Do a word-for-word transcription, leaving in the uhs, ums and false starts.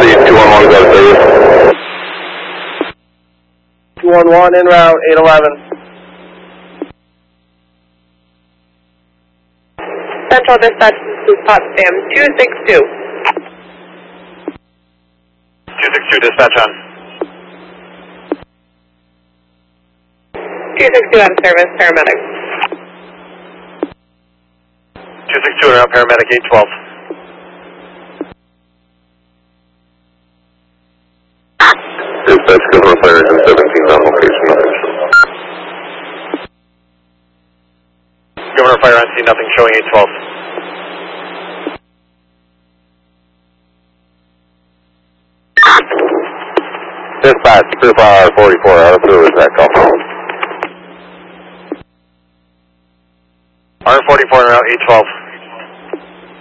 see two one one go service. two one one en route, eight eleven. Central Dispatch to Potsdam, two six two. two six two, dispatch on. two six two out of service, paramedic. two six two en route, paramedic eight twelve. Dispatch, Governor Fire engine seventeen on location. Governor Fire on scene, nothing showing eight twelve. Dispatch, Trooper R forty-four, out of service, that call. R forty-four en route, eight twelve.